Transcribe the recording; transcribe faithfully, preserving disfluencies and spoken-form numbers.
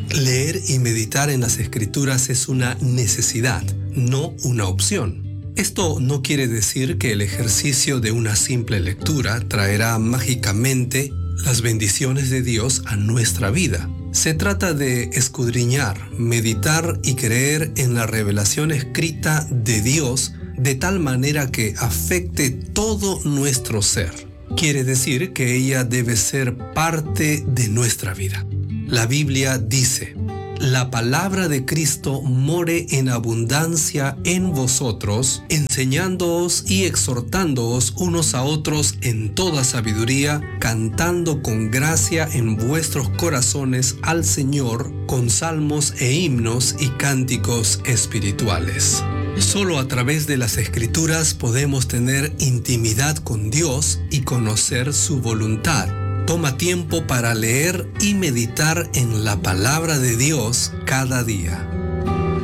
Leer y meditar en las Escrituras es una necesidad, no una opción. Esto no quiere decir que el ejercicio de una simple lectura traerá mágicamente las bendiciones de Dios a nuestra vida. Se trata de escudriñar, meditar y creer en la revelación escrita de Dios de tal manera que afecte todo nuestro ser. Quiere decir que ella debe ser parte de nuestra vida. La Biblia dice: la palabra de Cristo more en abundancia en vosotros, enseñándoos y exhortándoos unos a otros en toda sabiduría, cantando con gracia en vuestros corazones al Señor, con salmos e himnos y cánticos espirituales. Solo a través de las Escrituras podemos tener intimidad con Dios y conocer su voluntad. Toma tiempo para leer y meditar en la palabra de Dios cada día.